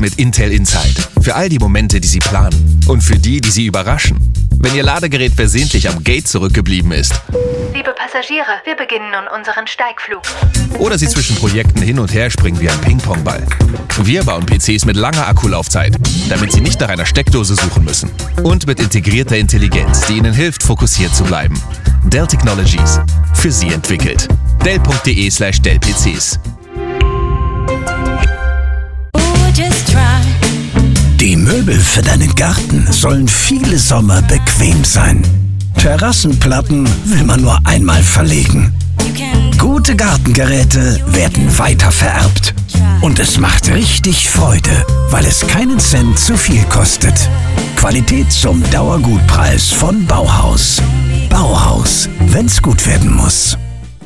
mit Intel Inside. Für all die Momente, die Sie planen. Und für die Sie überraschen. Wenn Ihr Ladegerät versehentlich am Gate zurückgeblieben ist. Liebe Passagiere, wir beginnen nun unseren Steigflug. Oder Sie zwischen Projekten hin und her springen wie ein Ping-Pong-Ball. Wir bauen PCs mit langer Akkulaufzeit, damit Sie nicht nach einer Steckdose suchen müssen. Und mit integrierter Intelligenz, die Ihnen hilft, fokussiert zu bleiben. Dell Technologies. Für Sie entwickelt. Dell.de/DellPCs. Die Möbel für deinen Garten sollen viele Sommer bequem sein. Terrassenplatten will man nur einmal verlegen. Gute Gartengeräte werden weiter vererbt. Und es macht richtig Freude, weil es keinen Cent zu viel kostet. Qualität zum Dauergutpreis von Bauhaus. Bauhaus, wenn's gut werden muss.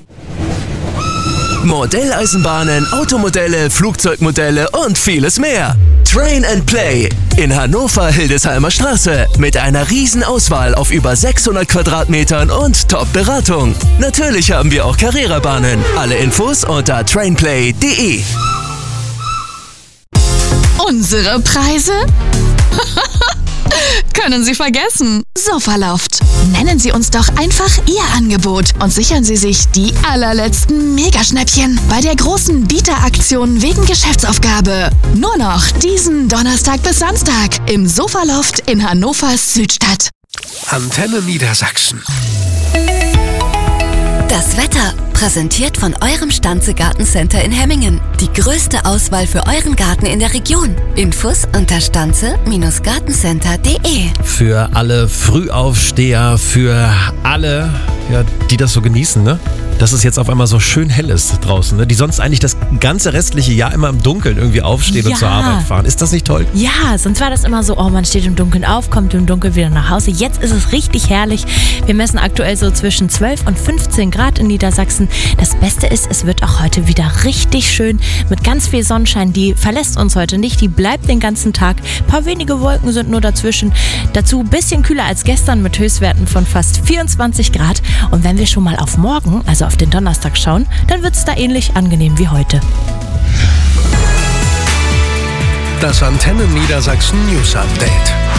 Modelleisenbahnen, Automodelle, Flugzeugmodelle und vieles mehr. Train and Play in Hannover-Hildesheimer Straße mit einer riesen Auswahl auf über 600 Quadratmetern und Top-Beratung. Natürlich haben wir auch Carrera-Bahnen. Alle Infos unter trainplay.de. Unsere Preise? Können Sie vergessen. Sofaloft. Nennen Sie uns doch einfach Ihr Angebot und sichern Sie sich die allerletzten Megaschnäppchen bei der großen Bieteraktion wegen Geschäftsaufgabe. Nur noch diesen Donnerstag bis Samstag im Sofaloft in Hannovers Südstadt. Antenne Niedersachsen. Das Wetter, präsentiert von eurem Stanze Gartencenter in Hemmingen. Die größte Auswahl für euren Garten in der Region. Infos unter stanze-gartencenter.de. Für alle Frühaufsteher, für alle, ja, die das so genießen, ne? Dass es jetzt auf einmal so schön hell ist draußen, ne? Die sonst eigentlich das ganze restliche Jahr immer im Dunkeln irgendwie aufstehen und zur Arbeit fahren. Ist das nicht toll? Ja, sonst war das immer so, oh, man steht im Dunkeln auf, kommt im Dunkeln wieder nach Hause. Jetzt ist es richtig herrlich. Wir messen aktuell so zwischen 12 und 15 Grad in Niedersachsen. Das Beste ist, es wird auch heute wieder richtig schön mit ganz viel Sonnenschein. Die verlässt uns heute nicht, die bleibt den ganzen Tag. Ein paar wenige Wolken sind nur dazwischen. Dazu ein bisschen kühler als gestern mit Höchstwerten von fast 24 Grad. Und wenn wir schon mal auf morgen, also auf den Donnerstag schauen, dann wird es da ähnlich angenehm wie heute. Das Antenne Niedersachsen News Update.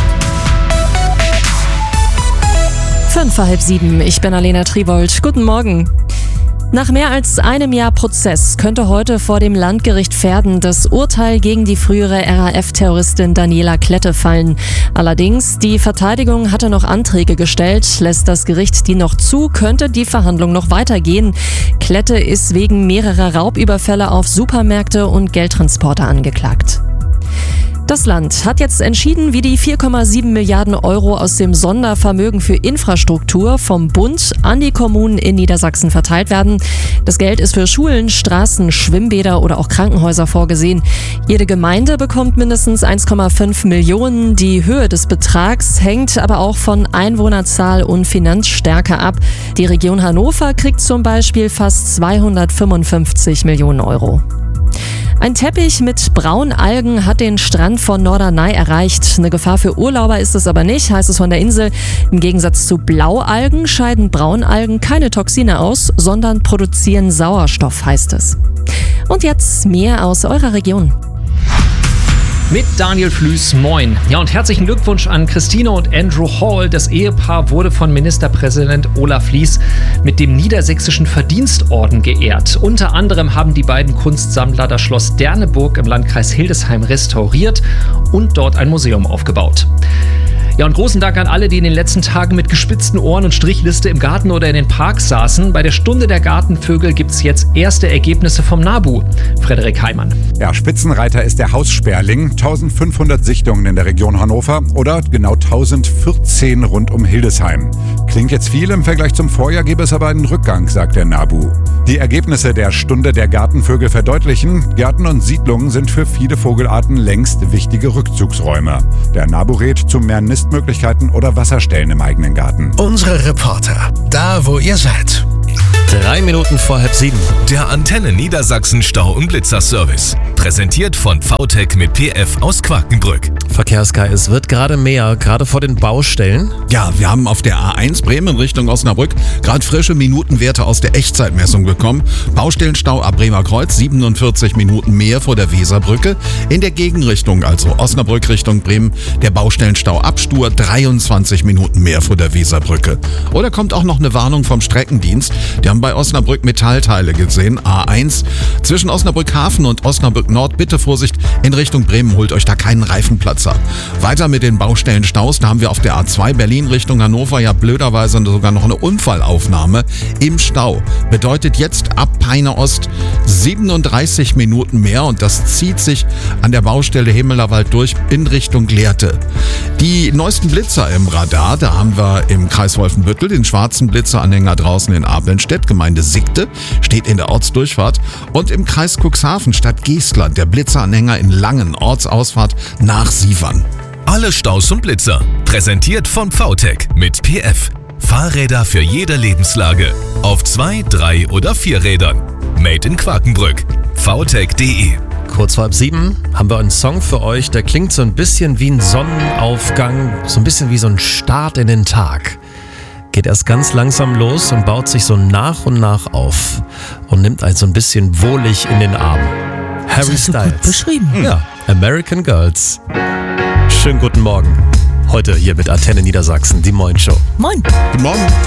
6:05, ich bin Alena Triwold. Guten Morgen. Nach mehr als einem Jahr Prozess könnte heute vor dem Landgericht Verden das Urteil gegen die frühere RAF-Terroristin Daniela Klette fallen. Allerdings, die Verteidigung hatte noch Anträge gestellt. Lässt das Gericht die noch zu, könnte die Verhandlung noch weitergehen. Klette ist wegen mehrerer Raubüberfälle auf Supermärkte und Geldtransporter angeklagt. Das Land hat jetzt entschieden, wie die 4,7 Milliarden Euro aus dem Sondervermögen für Infrastruktur vom Bund an die Kommunen in Niedersachsen verteilt werden. Das Geld ist für Schulen, Straßen, Schwimmbäder oder auch Krankenhäuser vorgesehen. Jede Gemeinde bekommt mindestens 1,5 Millionen. Die Höhe des Betrags hängt aber auch von Einwohnerzahl und Finanzstärke ab. Die Region Hannover kriegt zum Beispiel fast 255 Millionen Euro. Ein Teppich mit Braunalgen hat den Strand von Norderney erreicht. Eine Gefahr für Urlauber ist es aber nicht, heißt es von der Insel. Im Gegensatz zu Blaualgen scheiden Braunalgen keine Toxine aus, sondern produzieren Sauerstoff, heißt es. Und jetzt mehr aus eurer Region. Mit Daniel Flüß, moin. Ja, und herzlichen Glückwunsch an Christine und Andrew Hall. Das Ehepaar wurde von Ministerpräsident Olaf Lies mit dem Niedersächsischen Verdienstorden geehrt. Unter anderem haben die beiden Kunstsammler das Schloss Derneburg im Landkreis Hildesheim restauriert und dort ein Museum aufgebaut. Ja, und großen Dank an alle, die in den letzten Tagen mit gespitzten Ohren und Strichliste im Garten oder in den Parks saßen. Bei der Stunde der Gartenvögel gibt es jetzt erste Ergebnisse vom NABU. Frederik Heimann. Ja, Spitzenreiter ist der Haussperling. 1500 Sichtungen in der Region Hannover oder genau 1014 rund um Hildesheim. Klingt jetzt viel, im Vergleich zum Vorjahr gäbe es aber einen Rückgang, sagt der NABU. Die Ergebnisse der Stunde der Gartenvögel verdeutlichen, Gärten und Siedlungen sind für viele Vogelarten längst wichtige Rückzugsräume. Der NABU rät zu mehr Nistmöglichkeiten oder Wasserstellen im eigenen Garten. Unsere Reporter, da wo ihr seid. 3 Minuten vor 6:30. Der Antenne Niedersachsen Stau- und Blitzerservice. Präsentiert von VTech mit PF aus Quakenbrück. Verkehrskai, es wird gerade mehr, gerade vor den Baustellen. Ja, wir haben auf der A1 Bremen Richtung Osnabrück gerade frische Minutenwerte aus der Echtzeitmessung bekommen. Baustellenstau ab Bremer Kreuz, 47 Minuten mehr vor der Weserbrücke. In der Gegenrichtung, also Osnabrück Richtung Bremen, der Baustellenstau ab Stur, 23 Minuten mehr vor der Weserbrücke. Oder kommt auch noch eine Warnung vom Streckendienst. Die haben bei Osnabrück Metallteile gesehen. A1 zwischen Osnabrück Hafen und Osnabrück Nord. Bitte Vorsicht, in Richtung Bremen holt euch da keinen Reifenplatzer. Weiter mit den Baustellenstaus. Da haben wir auf der A2 Berlin Richtung Hannover ja blöderweise sogar noch eine Unfallaufnahme im Stau. Bedeutet jetzt ab Peine Ost 37 Minuten mehr und das zieht sich an der Baustelle Himmelerwald durch in Richtung Lehrte. Die neuesten Blitzer im Radar, da haben wir im Kreis Wolfenbüttel den schwarzen Blitzeranhänger draußen in Abelnstedt, Gemeinde Siegte, steht in der Ortsdurchfahrt, und im Kreis Cuxhaven, Stadt Geestland, der Blitzeranhänger in Langen, Ortsausfahrt nach Sievern. Alle Staus und Blitzer, präsentiert von VTech mit PF. Fahrräder für jede Lebenslage. Auf 2, 3 oder 4 Rädern. Made in Quakenbrück. VTech.de. Kurz vor 6:30 haben wir einen Song für euch, der klingt so ein bisschen wie ein Sonnenaufgang, so ein bisschen wie so ein Start in den Tag. Geht erst ganz langsam los und baut sich so nach und nach auf und nimmt einen so ein bisschen wohlig in den Arm. Harry Styles. Gut beschrieben. Ja, American Girls. Schönen guten Morgen. Heute hier mit Antenne Niedersachsen, die Moin Show. Moin. Guten Morgen.